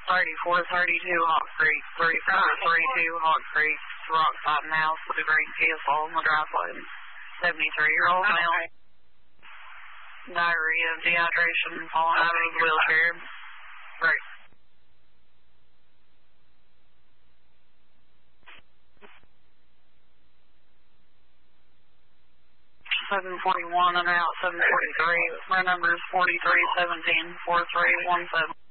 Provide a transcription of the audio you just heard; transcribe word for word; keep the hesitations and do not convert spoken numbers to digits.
thirty-four thirty-two Hawk Creek, thirty-four thirty-two Hawk Creek, Rock Bottom House with a green Tesla on the driveway. seventy-three-year-old okay. male. Diarrhea, dehydration, falling out of his wheelchair. Right. seven forty-one and out, seven forty-three. My number is forty-three seventeen, four three one seven.